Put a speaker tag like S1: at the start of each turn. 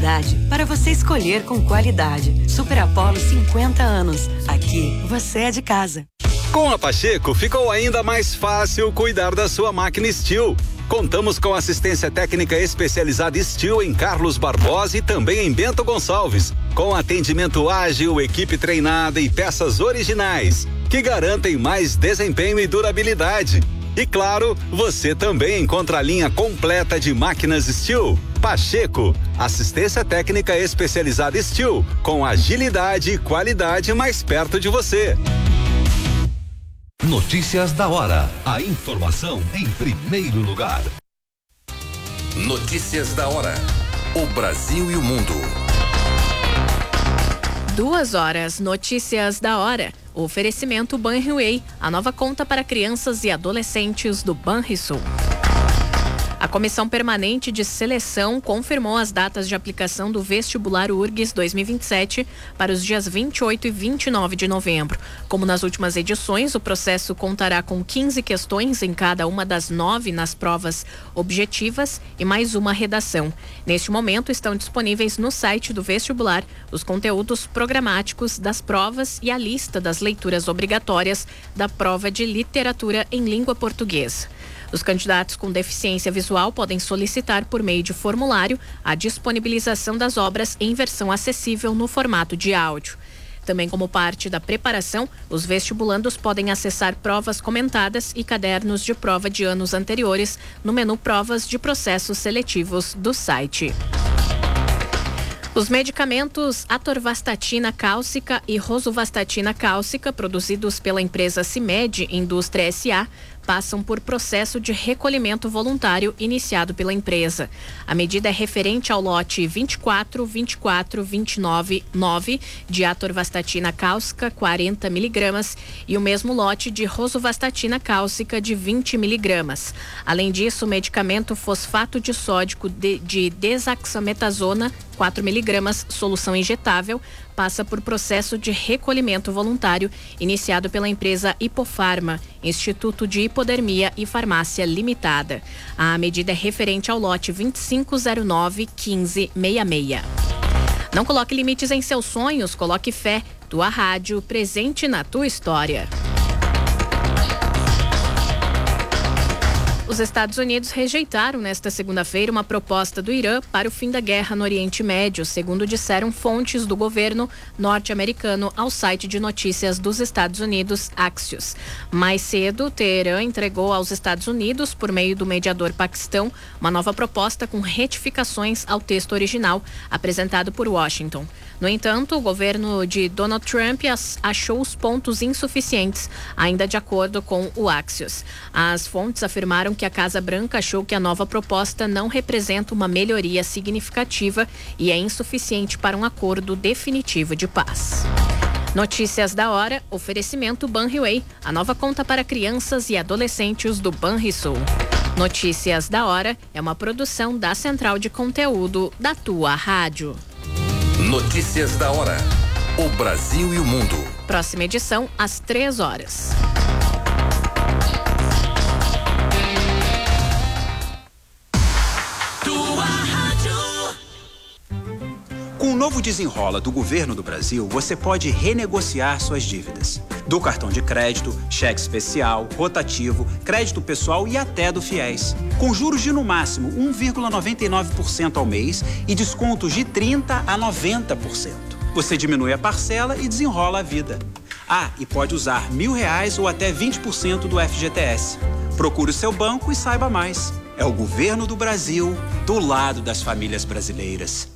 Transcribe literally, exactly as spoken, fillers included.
S1: variedade para você escolher com qualidade. Super Apollo cinquenta anos. Aqui você é de casa.
S2: Com a Pacheco ficou ainda mais fácil cuidar da sua máquina Steel. Contamos com assistência técnica especializada Steel em Carlos Barbosa e também em Bento Gonçalves, com atendimento ágil, equipe treinada e peças originais, que garantem mais desempenho e durabilidade. E claro, você também encontra a linha completa de máquinas Steel. Pacheco, assistência técnica especializada Steel, com agilidade e qualidade mais perto de você.
S3: Notícias da hora. A informação em primeiro lugar.
S4: Notícias da hora. O Brasil e o mundo.
S5: Duas horas. Notícias da hora. O oferecimento Banriway, a nova conta para crianças e adolescentes do Banrisul. A Comissão Permanente de Seleção confirmou as datas de aplicação do vestibular U R G S dois mil e vinte e sete para os dias vinte e oito e vinte e nove de novembro. Como nas últimas edições, o processo contará com quinze questões em cada uma das nove nas provas objetivas e mais uma redação. Neste momento, estão disponíveis no site do vestibular os conteúdos programáticos das provas e a lista das leituras obrigatórias da prova de literatura em língua portuguesa. Os candidatos com deficiência visual podem solicitar por meio de formulário a disponibilização das obras em versão acessível no formato de áudio. Também como parte da preparação, os vestibulandos podem acessar provas comentadas e cadernos de prova de anos anteriores no menu Provas de Processos Seletivos do site. Os medicamentos atorvastatina cálcica e rosuvastatina cálcica, produzidos pela empresa Cimed Indústria S A, passam por processo de recolhimento voluntário iniciado pela empresa. A medida é referente ao lote vinte e quatro, vinte e quatro, vinte e nove, nove de atorvastatina cálcica quarenta miligramas e o mesmo lote de rosuvastatina cálcica de vinte miligramas. Além disso, o medicamento fosfato de sódico de, de desaxametasona quatro miligramas, solução injetável, passa por processo de recolhimento voluntário iniciado pela empresa Hipofarma, Instituto de Hipodermia e Farmácia Limitada. A medida é referente ao lote vinte e cinco zero nove, quinze, sessenta e seis. Não coloque limites em seus sonhos, coloque fé. Tua rádio, presente na tua história. Os Estados Unidos rejeitaram nesta segunda-feira uma proposta do Irã para o fim da guerra no Oriente Médio, segundo disseram fontes do governo norte-americano ao site de notícias dos Estados Unidos, Axios. Mais cedo, Teherã entregou aos Estados Unidos, por meio do mediador Paquistão, uma nova proposta com retificações ao texto original apresentado por Washington. No entanto, o governo de Donald Trump achou os pontos insuficientes, ainda de acordo com o Axios. As fontes afirmaram que a Casa Branca achou que a nova proposta não representa uma melhoria significativa e é insuficiente para um acordo definitivo de paz. Notícias da hora, oferecimento Banriway, a nova conta para crianças e adolescentes do Banrisul. Notícias da hora é uma produção da Central de Conteúdo da tua rádio.
S4: Notícias da hora. O Brasil e o mundo.
S5: Próxima edição, às três horas.
S6: Tua rádio. Com o novo Desenrola do Governo do Brasil, você pode renegociar suas dívidas. Do cartão de crédito, cheque especial, rotativo, crédito pessoal e até do Fiéis. Com juros de no máximo um vírgula noventa e nove por cento ao mês e descontos de trinta por cento a noventa por cento. Você diminui a parcela e desenrola a vida. Ah, e pode usar mil reais ou até vinte por cento do F G T S. Procure o seu banco e saiba mais. É o Governo do Brasil, do lado das famílias brasileiras.